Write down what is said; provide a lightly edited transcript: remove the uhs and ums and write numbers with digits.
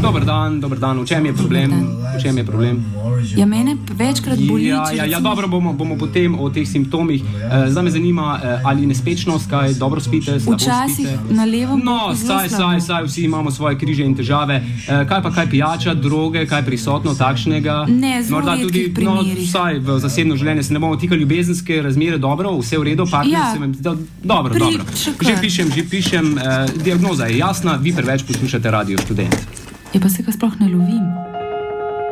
Dober dan. V čem je problem? Ja, mene večkrat boli. Ja, dobro, bomo potem o teh simptomih. Zdaj me zanima, ali nespečnost, kaj dobro spite, slabo spite? Včasih na levom boku zelo slabo. Saj, vsi imamo svoje križe in težave. Kaj pijača, droge, kaj prisotno takšnega? Ne, zelo redkih primerih. Vsaj v zasebno življenje se ne bomo tikali, ljubezenske razmere, dobro, vse v redu, partner se vam dobro. Že pišem, diagnoza je jasna, vi preveč poslušate Radio Študent. Ja, pa se ga sploh ne lovim.